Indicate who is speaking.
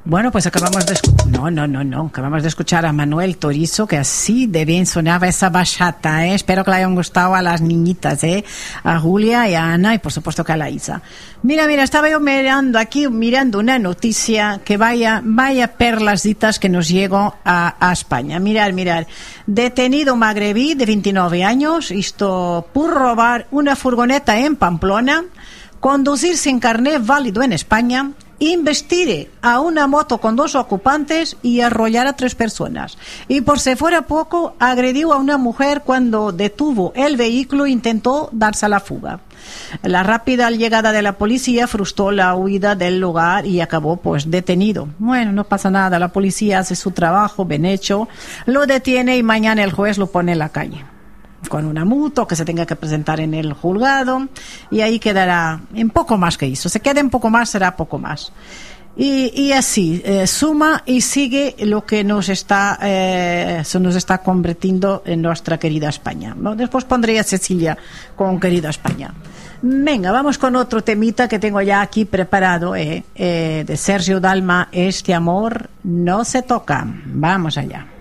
Speaker 1: Bueno, pues acabamos de acabamos de escuchar a Manuel Turizo, que así de bien sonaba esa bachata, ¿eh? Espero que le hayan gustado a las niñitas, a Julia y a Ana y por supuesto que a la Isa. Mira, estaba yo mirando una noticia que vaya perlas ditas que nos llegó a España. Mirar, detenido magrebí de 29 años, esto por robar una furgoneta en Pamplona, conducir sin carnet válido en España, investir a una moto con 2 ocupantes y arrollar a 3 personas. Y por si fuera poco, agredió a una mujer cuando detuvo el vehículo e intentó darse a la fuga. La rápida llegada de la policía frustró la huida del lugar y acabó pues detenido. Bueno, no pasa nada, la policía hace su trabajo bien hecho, lo detiene y mañana el juez lo pone en la calle con una multa que se tenga que presentar en el juzgado y ahí quedará en poco más que eso. Se queda en poco más, será poco más. Y así suma y sigue lo que nos está convirtiendo en nuestra querida España, ¿no? Después pondría Cecilia con querida España. Venga, vamos con otro temita que tengo ya aquí preparado, de Sergio Dalma, Este amor no se toca. Vamos allá.